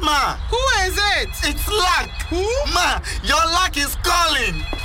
Ma. Who is it? It's Luck. Who? Ma, your luck is calling.